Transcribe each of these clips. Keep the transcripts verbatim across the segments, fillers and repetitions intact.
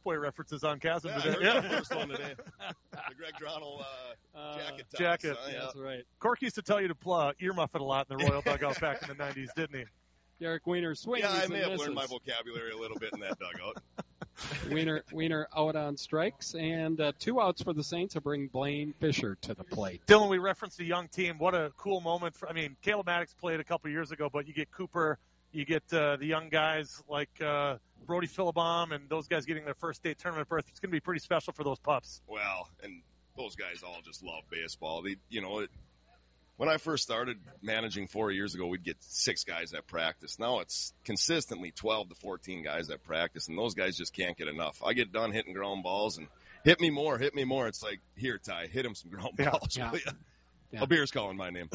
Subway references on Chasm Yeah, today. I heard the first one today. The Greg Dronell uh, Uh, jacket. Tops, jacket. huh? Yeah. That's right. Cork used to tell you to pl- earmuff it a lot in the Royal dugout back in the nineties, didn't he? Derek Wiener swings. Yeah, I and may have misses. learned my vocabulary a little bit in that dugout. Wiener, Wiener out on strikes, and uh, two outs for the Saints will bring Blaine Fisher to the plate. Dylan, we referenced a young team. What a cool moment. For, I mean, Caleb Maddox played a couple years ago, but you get Cooper, you get uh, the young guys like uh, Brody Philibom and those guys getting their first state tournament berth. It's going to be pretty special for those pups. Well, and those guys all just love baseball. They, you know, it, when I first started managing four years ago, we'd get six guys at practice. Now it's consistently twelve to fourteen guys at practice, and those guys just can't get enough. I get done hitting ground balls, and hit me more, hit me more. It's like, here, Ty, hit him some ground Yeah. balls. Yeah. will ya? Yeah. A beer's calling my name.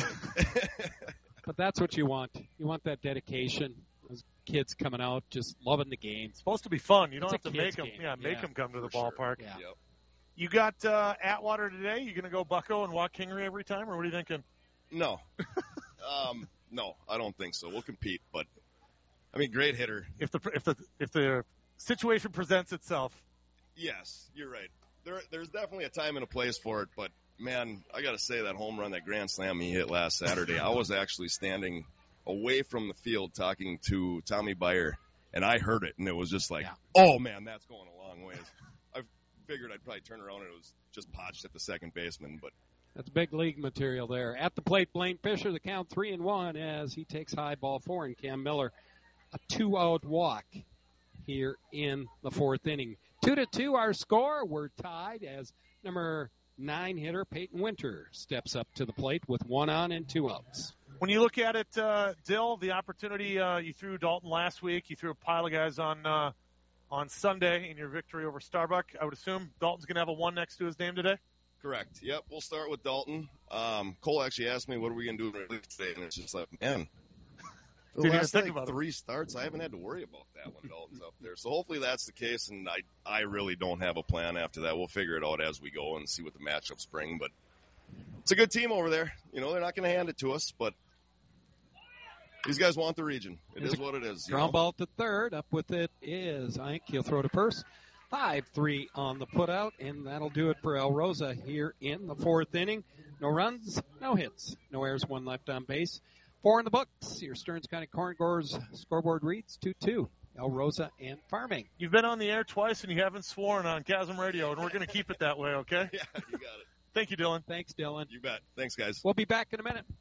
But that's what you want. You want that dedication. Those kids coming out just loving the game. It's supposed to be fun. You don't It's a have to make kid's them. game. Yeah, make Yeah, them come to the for sure. ballpark. Yeah. Yep. You got uh, Atwater today. You going to go Bucko and walk Kingery every time, or what are you thinking? No. um, no, I don't think so. We'll compete, but, I mean, great hitter. If the if the if the situation presents itself. Yes, you're right. There, there's definitely a time and a place for it, but, man, I got to say that home run, that grand slam he hit last Saturday, I was actually standing away from the field talking to Tommy Bayer, and I heard it, and it was just like, Yeah. oh, man, that's going a long ways. I figured I'd probably turn around, and it was just potched at the second baseman, but That's big league material there. At the plate, Blaine Fisher, the count three and one as he takes high ball four, and Cam Miller a two-out walk here in the fourth inning. Two to two, our score. We're tied as number nine hitter Peyton Winter steps up to the plate with one on and two outs. When you look at it, uh, Dill, the opportunity uh, you threw Dalton last week, you threw a pile of guys on uh, on Sunday in your victory over Starbuck. I would assume Dalton's going to have a one next to his name today. correct. Yep, we'll start with Dalton. Um, Cole actually asked me, what are we going to do in relief today? And it's just like, man, the Didn't even last think like, about it. three starts, I haven't had to worry about that when Dalton's up there. So hopefully that's the case, and I, I really don't have a plan after that. We'll figure it out as we go and see what the matchups bring. But it's a good team over there. You know, they're not going to hand it to us, but these guys want the region. It There's is a what it is. You Ground know? ball to third. Up with it is Ike. He'll throw to first. five three on the putout, and that'll do it for El Rosa here in the fourth inning. No runs, no hits, no errors, one left on base. Four in the books. Your Stearns County Corn Gorers scoreboard reads two two. El Rosa and Farming. You've been on the air twice and you haven't sworn on Chasm Radio, and we're going to keep it that way, okay? Yeah, you got it. Thank you, Dylan. Thanks, Dylan. You bet. Thanks, guys. We'll be back in a minute.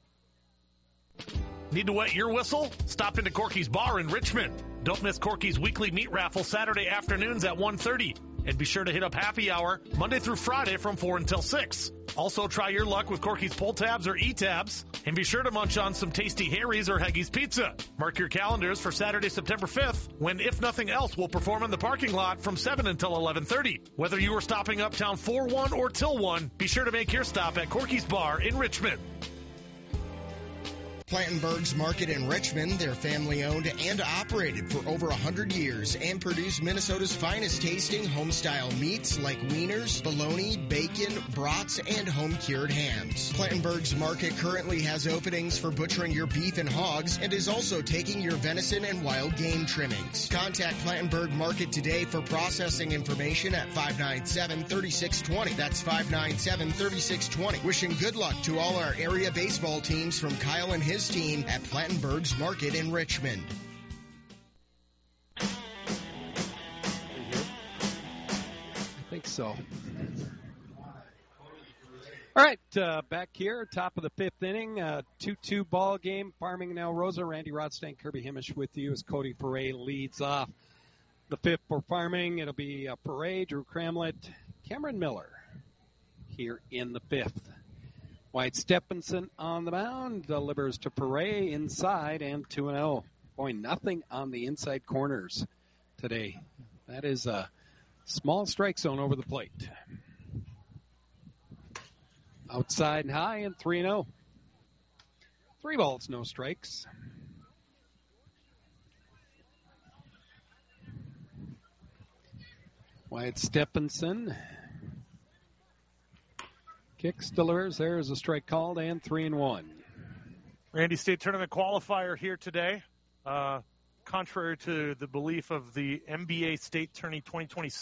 Need to wet your whistle? Stop into Corky's Bar in Richmond. Don't miss Corky's weekly meat raffle Saturday afternoons at one thirty. And be sure to hit up happy hour Monday through Friday from four until six. Also, try your luck with Corky's pull tabs or e-tabs. And be sure to munch on some tasty Harry's or Haggie's Pizza. Mark your calendars for Saturday, September fifth, when, if nothing else, we'll perform in the parking lot from seven until eleven thirty. Whether you are stopping uptown for one or till one, be sure to make your stop at Corky's Bar in Richmond. Plantenberg's Market in Richmond. They're family-owned and operated for over one hundred years and produce Minnesota's finest tasting home-style meats like wieners, bologna, bacon, brats, and home-cured hams. Plantenberg's Market currently has openings for butchering your beef and hogs and is also taking your venison and wild game trimmings. Contact Plantenberg Market today for processing information at five nine seven, three six two zero. That's five nine seven, three six two zero. Wishing good luck to all our area baseball teams from Kyle and his team at Plattenberg's Market in Richmond. I think so. All right, uh, back here, top of the fifth inning, uh, two two ball game. Farming and El Rosa. Randy Rodstein, Kirby Himmish with you as Cody Foray leads off the fifth for Farming. It'll be uh, Foray, Drew Cramlett, Cameron Miller here in the fifth. White Stephenson on the mound, delivers to Foray inside and two and oh. Boy, nothing on the inside corners today. That is a small strike zone over the plate. Outside and high and three and oh. Three balls, no strikes. Wyatt Stephenson kicks, delivers. There's a strike called and three and one. Randy, state tournament qualifier here today. Uh, contrary to the belief of the N B A state tourney twenty twenty